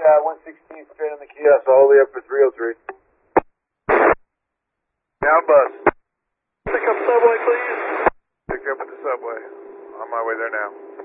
116 straight on the kiosk all the way up for 303. Down bus. Pick up subway, please. Pick up at the subway. On my way there now.